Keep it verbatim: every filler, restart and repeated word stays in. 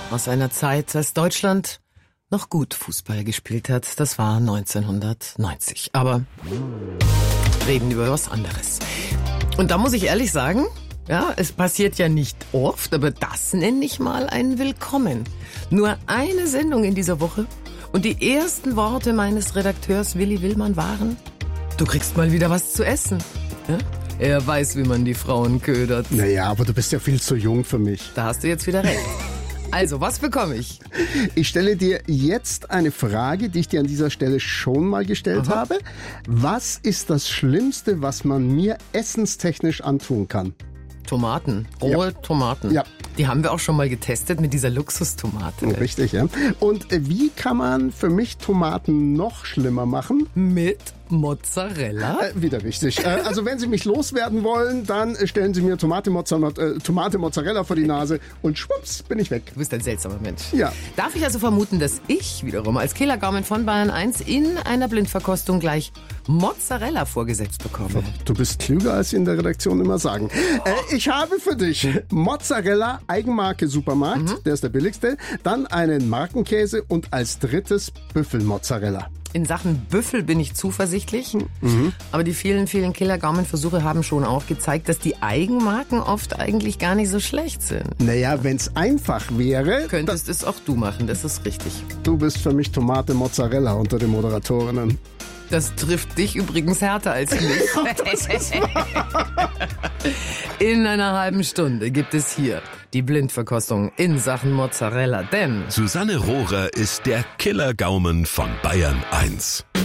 aus einer Zeit, als Deutschland noch gut Fußball gespielt hat. Das war neunzehnhundertneunzig. Aber reden über was anderes. Und da muss ich ehrlich sagen, ja, es passiert ja nicht oft, aber das nenne ich mal ein Willkommen. Nur eine Sendung in dieser Woche und die ersten Worte meines Redakteurs Willi Willmann waren: Du kriegst mal wieder was zu essen. Ja? Er weiß, wie man die Frauen ködert. Naja, aber du bist ja viel zu jung für mich. Da hast du jetzt wieder recht. Also, was bekomme ich? Ich stelle dir jetzt eine Frage, die ich dir an dieser Stelle schon mal gestellt Aha. habe. Was ist das Schlimmste, was man mir essenstechnisch antun kann? Tomaten, rohe ja. Tomaten. Ja. Die haben wir auch schon mal getestet mit dieser Luxustomate. Richtig, ja. Und wie kann man für mich Tomaten noch schlimmer machen? Mit Mozzarella? Äh, wieder richtig. Äh, also wenn Sie mich loswerden wollen, dann stellen Sie mir Tomate, Mozzarella, äh, Tomate Mozzarella vor die Nase und schwupps, bin ich weg. Du bist ein seltsamer Mensch. Ja. Darf ich also vermuten, dass ich wiederum als Killergaumen von Bayern eins in einer Blindverkostung gleich Mozzarella vorgesetzt bekomme? Du bist klüger, als Sie in der Redaktion immer sagen. Äh, ich habe für dich Mozzarella, Eigenmarke Supermarkt, mhm. der ist der billigste, dann einen Markenkäse und als drittes Büffelmozzarella. In Sachen Büffel bin ich zuversichtlich, mhm. aber die vielen, vielen Killer-Gaumen-Versuche haben schon auch gezeigt, dass die Eigenmarken oft eigentlich gar nicht so schlecht sind. Naja, wenn's einfach wäre... Könntest es auch du machen, das ist richtig. Du bist für mich Tomate Mozzarella unter den Moderatorinnen. Das trifft dich übrigens härter als mich. In einer halben Stunde gibt es hier die Blindverkostung in Sachen Mozzarella, denn Susanne Rohrer ist der Killergaumen von Bayern eins.